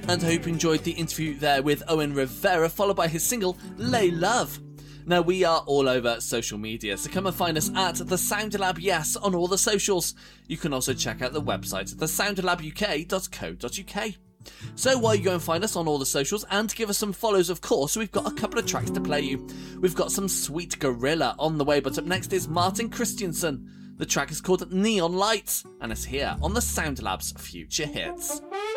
And I hope you enjoyed the interview there with Owen Rivera, followed by his single, Lay Love. Now, we are all over social media, so come and find us at The Soundlab Yes on all the socials. You can also check out the website at thesoundlabuk.co.uk. So while you go and find us on all the socials and give us some follows, of course, we've got a couple of tracks to play you. We've got some sweet Gorilla on the way, but up next is Martin Christiansen. The track is called Neon Lights, and it's here on the Soundlab's Future Hits.